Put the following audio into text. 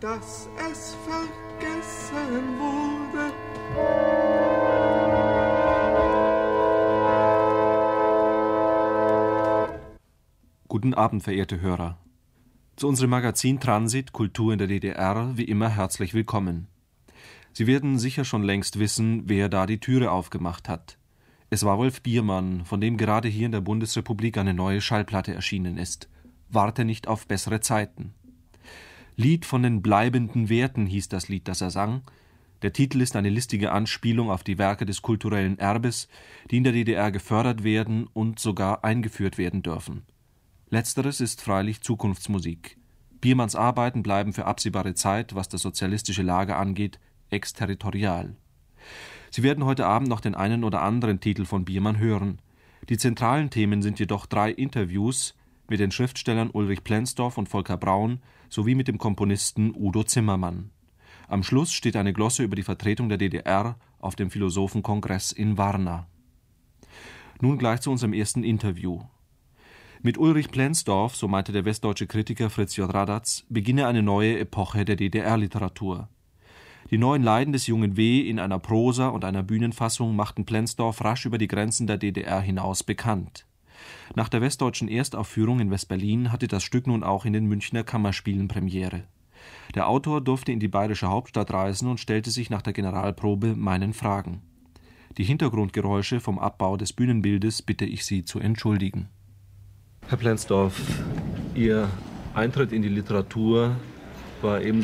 dass es vergessen wurde. Guten Abend, verehrte Hörer. Zu unserem Magazin Transit Kultur in der DDR wie immer herzlich willkommen. Sie werden sicher schon längst wissen, wer da die Türe aufgemacht hat. Es war Wolf Biermann, von dem gerade hier in der Bundesrepublik eine neue Schallplatte erschienen ist. Warte nicht auf bessere Zeiten. Lied von den bleibenden Werten hieß das Lied, das er sang. Der Titel ist eine listige Anspielung auf die Werke des kulturellen Erbes, die in der DDR gefördert werden und sogar eingeführt werden dürfen. Letzteres ist freilich Zukunftsmusik. Biermanns Arbeiten bleiben für absehbare Zeit, was das sozialistische Lager angeht, exterritorial. Sie werden heute Abend noch den einen oder anderen Titel von Biermann hören. Die zentralen Themen sind jedoch 3 Interviews mit den Schriftstellern Ulrich Plenzdorf und Volker Braun sowie mit dem Komponisten Udo Zimmermann. Am Schluss steht eine Glosse über die Vertretung der DDR auf dem Philosophenkongress in Warna. Nun gleich zu unserem ersten Interview. Mit Ulrich Plenzdorf, so meinte der westdeutsche Kritiker Fritz J. Radatz, beginne eine neue Epoche der DDR-Literatur. Die neuen Leiden des jungen W. in einer Prosa und einer Bühnenfassung machten Plenzdorf rasch über die Grenzen der DDR hinaus bekannt. Nach der westdeutschen Erstaufführung in West-Berlin hatte das Stück nun auch in den Münchner Kammerspielen Premiere. Der Autor durfte in die bayerische Hauptstadt reisen und stellte sich nach der Generalprobe meinen Fragen. Die Hintergrundgeräusche vom Abbau des Bühnenbildes bitte ich Sie zu entschuldigen. Herr Plenzdorf, Ihr Eintritt in die Literatur war eben